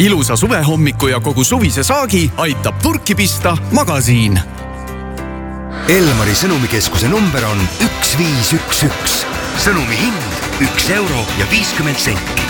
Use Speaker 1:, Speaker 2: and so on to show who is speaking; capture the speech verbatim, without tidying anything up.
Speaker 1: Ilusa suvehommiku ja kogu suvise saagi aitab turki pista Magasiin.
Speaker 2: Elmari sõnumikeskuse number on üks viis üks üks. Sõnumi hind üks euro ja viiskümmend senti.